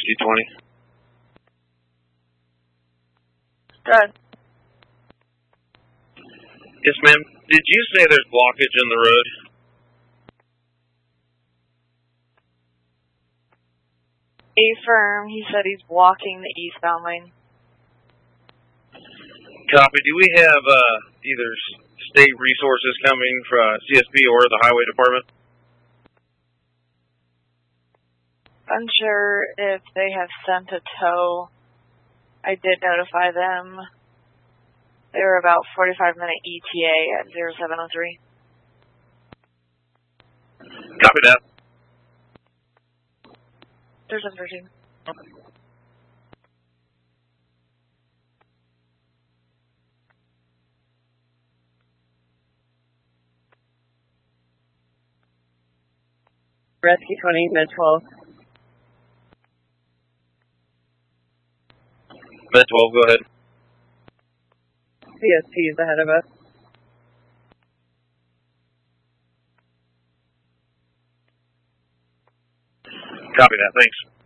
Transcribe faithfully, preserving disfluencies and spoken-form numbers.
C twenty. Good. Yes, ma'am. Did you say there's blockage in the road? A-firm, he said he's blocking the eastbound lane. Copy. Do we have uh, either state resources coming from C S P or the highway department? Unsure if they have sent a tow. I did notify them. They were about forty-five minute E T A at zero seven oh three. Copy that. There's a thirteen. Rescue twenty, Med twelve. Med twelve, go ahead. C S P is ahead of us. Copy that, thanks.